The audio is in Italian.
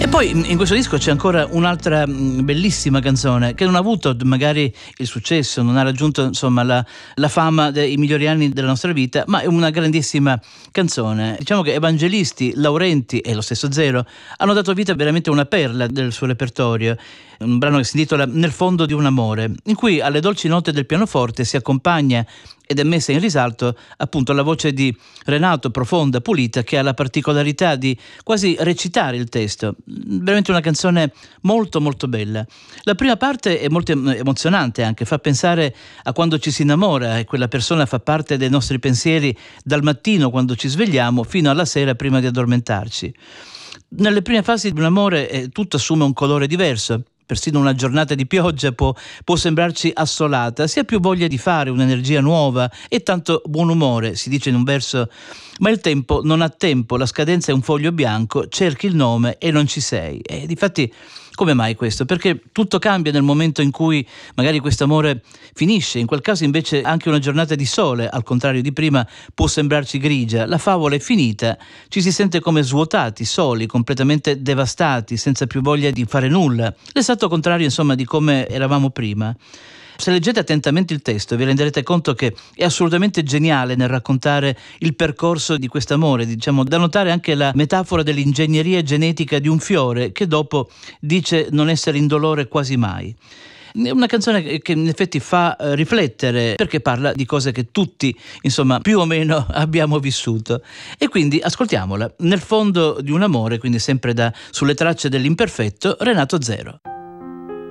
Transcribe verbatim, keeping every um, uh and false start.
E poi in questo disco c'è ancora un'altra bellissima canzone che non ha avuto magari il successo, non ha raggiunto insomma la, la fama dei migliori anni della nostra vita, ma è una grandissima canzone. Diciamo che Evangelisti, Laurenti e lo stesso Zero hanno dato vita veramente a una perla del suo repertorio, un brano che si intitola Nel fondo di un amore, in cui alle dolci note del pianoforte si accompagna ed è messa in risalto appunto la voce di Renato, profonda, pulita, che ha la particolarità di quasi recitare il testo. Veramente una canzone molto molto bella. La prima parte è molto emozionante anche, fa pensare a quando ci si innamora e quella persona fa parte dei nostri pensieri dal mattino quando ci svegliamo fino alla sera prima di addormentarci. Nelle prime fasi di un amore eh, tutto assume un colore diverso. Persino una giornata di pioggia può, può sembrarci assolata, si ha più voglia di fare, un'energia nuova e tanto buon umore, si dice in un verso, ma il tempo non ha tempo, la scadenza è un foglio bianco, cerchi il nome e non ci sei. E difatti come mai questo? Perché tutto cambia nel momento in cui magari questo amore finisce, in quel caso invece anche una giornata di sole, al contrario di prima, può sembrarci grigia, la favola è finita, ci si sente come svuotati, soli, completamente devastati, senza più voglia di fare nulla. L'esatto contrario insomma di come eravamo prima. Se leggete attentamente il testo vi renderete conto che è assolutamente geniale nel raccontare il percorso di quest'amore, diciamo, da notare anche la metafora dell'ingegneria genetica di un fiore che dopo dice non essere indolore quasi mai. È una canzone che in effetti fa riflettere perché parla di cose che tutti, insomma, più o meno abbiamo vissuto. E quindi ascoltiamola. Nel fondo di un amore, quindi sempre da Sulle tracce dell'imperfetto, Renato Zero.